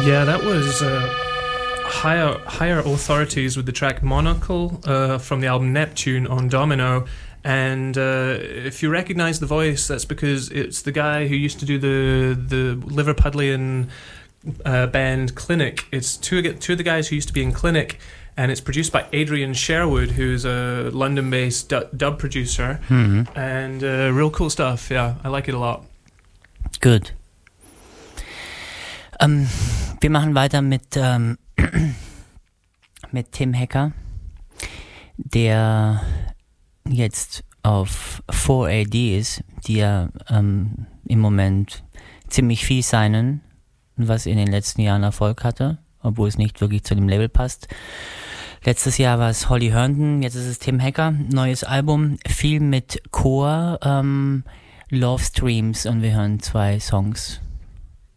Yeah, that was Higher Authorities with the track Monocle from the album Neptune on Domino. And if you recognise the voice, that's because it's the guy who used to do the Liverpudlian band Clinic. It's two of the guys who used to be in Clinic, and it's produced by Adrian Sherwood, who's a London-based dub producer. Mm-hmm. And real cool stuff. Yeah, I like it a lot. Good. Wir machen weiter mit Tim Hecker, der jetzt auf 4AD ist, die ja im Moment ziemlich viel signen, was in den letzten Jahren Erfolg hatte, obwohl es nicht wirklich zu dem Label passt. Letztes Jahr war es Holly Herndon, jetzt ist es Tim Hecker, neues Album, viel mit Chor, Love Streams, und wir hören 2 Songs.